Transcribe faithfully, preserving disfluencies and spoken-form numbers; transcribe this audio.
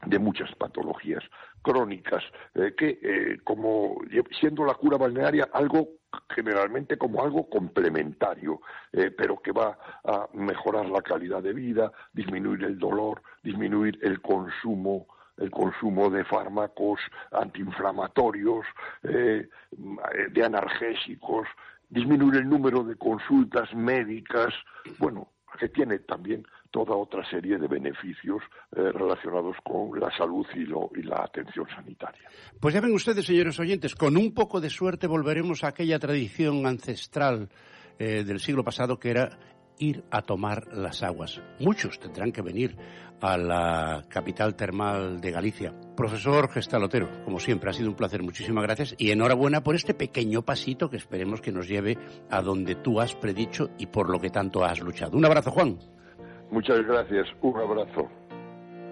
de muchas patologías crónicas, eh, que eh, como siendo la cura balnearia algo generalmente como algo complementario, eh, pero que va a mejorar la calidad de vida, disminuir el dolor, disminuir el consumo el consumo de fármacos antiinflamatorios, eh, de analgésicos, disminuir el número de consultas médicas, bueno, que tiene también toda otra serie de beneficios eh, relacionados con la salud y, lo, y la atención sanitaria. Pues ya ven ustedes, señores oyentes, con un poco de suerte volveremos a aquella tradición ancestral eh, del siglo pasado que era ir a tomar las aguas. Muchos tendrán que venir a la capital termal de Galicia. Profesor Gestal-Otero, como siempre, ha sido un placer. Muchísimas gracias y enhorabuena por este pequeño pasito que esperemos que nos lleve a donde tú has predicho y por lo que tanto has luchado. Un abrazo, Juan. Muchas gracias. Un abrazo.